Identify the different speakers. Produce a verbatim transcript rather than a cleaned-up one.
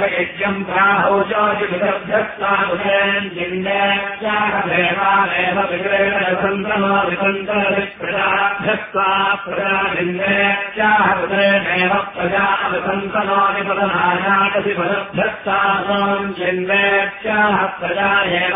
Speaker 1: यज्ञम् प्राहो ज्योतिषभ्यस्तानुजेन्द्रेत्याहदेवानेव विग्रेणसन्तनो विसन्तरप्रजाभ्यस्ता प्रजालिन्द्रेत्याह विग्रेणेव प्रजाविसन्तनो विपदनायाकसि पदभ्यस्तानोम् चेन्द्रेत्याह प्रजा एव